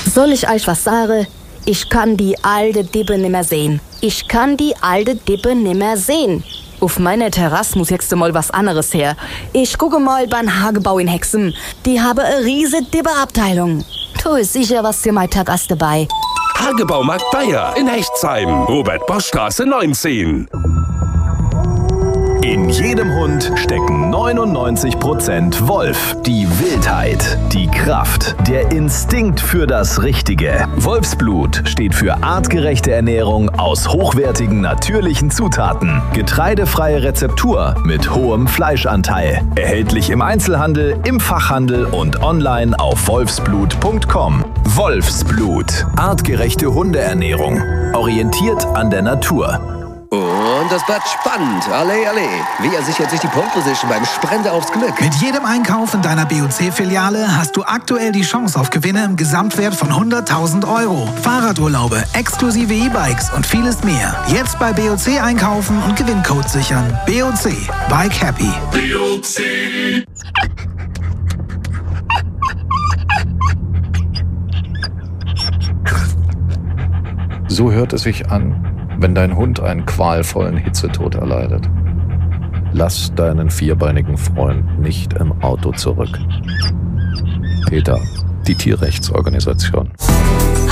Soll ich euch was sagen? Ich kann die alte Dippe nimmer sehen. Auf meiner Terrasse muss jetzt mal was anderes her. Ich gucke mal beim Hagebau in Hexen. Die haben eine riesige Dippeabteilung. Du ist sicher was für mein Tagas dabei. Hagebaumarkt Bayer in Hechtsheim. Robert-Bosch-Straße 19. In jedem Hund stecken 99% Wolf. Die Wildheit, die Kraft, der Instinkt für das Richtige. Wolfsblut steht für artgerechte Ernährung aus hochwertigen natürlichen Zutaten. Getreidefreie Rezeptur mit hohem Fleischanteil. Erhältlich im Einzelhandel, im Fachhandel und online auf wolfsblut.com. Wolfsblut. Artgerechte Hundeernährung. Orientiert an der Natur. Und das bleibt spannend. Alle. Wie sichert sich die Pole Position beim Sprint aufs Glück? Mit jedem Einkauf in deiner BOC-Filiale hast du aktuell die Chance auf Gewinne im Gesamtwert von 100.000 €. Fahrradurlaube, exklusive E-Bikes und vieles mehr. Jetzt bei BOC einkaufen und Gewinncode sichern. BOC. Bike Happy. BOC. So hört es sich an, wenn dein Hund einen qualvollen Hitzetod erleidet. Lass deinen vierbeinigen Freund nicht im Auto zurück. PETA, die Tierrechtsorganisation.